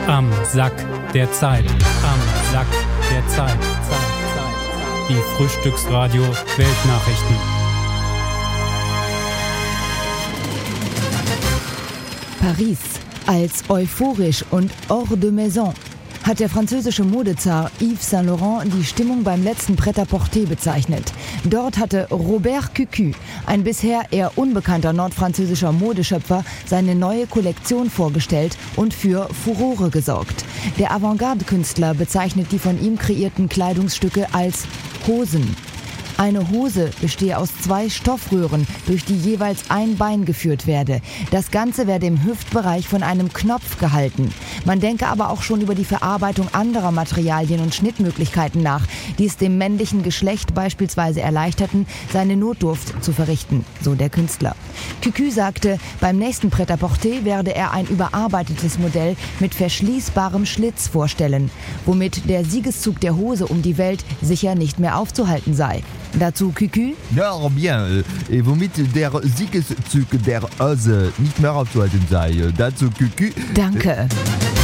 Am Sack der Zeit. Am Sack der Zeit. Die Frühstücksradio Weltnachrichten. Paris als euphorisch und hors de maison hat der französische Modezar Yves Saint Laurent die Stimmung beim letzten Pret-à-Porter bezeichnet. Dort hatte Robert Cucu, ein bisher eher unbekannter nordfranzösischer Modeschöpfer, seine neue Kollektion vorgestellt und für Furore gesorgt. Der Avantgarde-Künstler bezeichnet die von ihm kreierten Kleidungsstücke als Hosen. Eine Hose bestehe aus 2 Stoffröhren, durch die jeweils ein Bein geführt werde. Das Ganze werde im Hüftbereich von einem Knopf gehalten. Man denke aber auch schon über die Verarbeitung anderer Materialien und Schnittmöglichkeiten nach, die es dem männlichen Geschlecht beispielsweise erleichterten, seine Notdurft zu verrichten, so der Künstler. Cucu sagte, beim nächsten Pret-à-Porter werde er ein überarbeitetes Modell mit verschließbarem Schlitz vorstellen, womit der Siegeszug der Hose um die Welt sicher nicht mehr aufzuhalten sei. Dazu Cucu. Ja, bien. Womit der Siegeszug der Hose nicht mehr aufzuhalten sei. Dazu Cucu. Danke.